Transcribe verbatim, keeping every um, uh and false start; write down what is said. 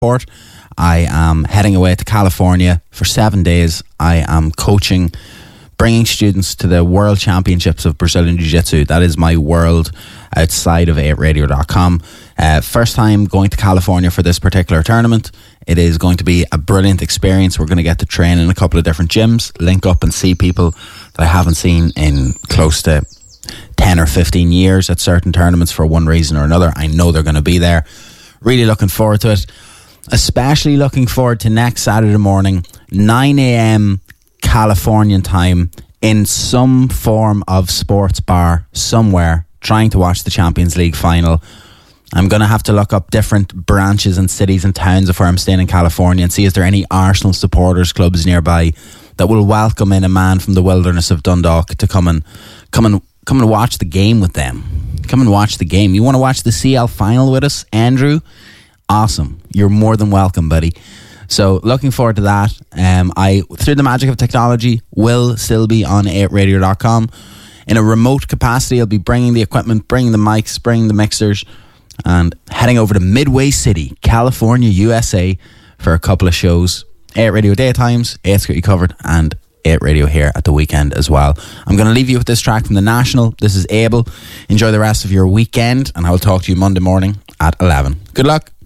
Port. I am heading away to California for seven days. I am coaching, bringing students to the World Championships of Brazilian Jiu-Jitsu. That is my world outside of eight radio dot com. Uh, first time going to California for this particular tournament. It is going to be a brilliant experience. We're going to get to train in a couple of different gyms, link up and see people that I haven't seen in close to ten or fifteen years at certain tournaments for one reason or another. I know they're going to be there. Really looking forward to it. Especially looking forward to next Saturday morning, nine a.m. Californian time, in some form of sports bar somewhere, trying to watch the Champions League final. I'm going to have to look up different branches and cities and towns of where I'm staying in California and see is there any Arsenal supporters clubs nearby that will welcome in a man from the wilderness of Dundalk to come and come and come and watch the game with them. Come and watch the game. You want to watch the C L final with us, Andrew? Awesome. You're more than welcome, buddy. So looking forward to that. Um, I, through the magic of technology, will still be on eight radio dot com. In a remote capacity, I'll be bringing the equipment, bringing the mics, bringing the mixers, and heading over to Midway City, California, U S A, for a couple of shows. eight Radio Daytimes, eight's got you covered, and eight Radio here at the weekend as well. I'm going to leave you with this track from The National. This is Abel. Enjoy the rest of your weekend, and I will talk to you Monday morning at eleven. Good luck.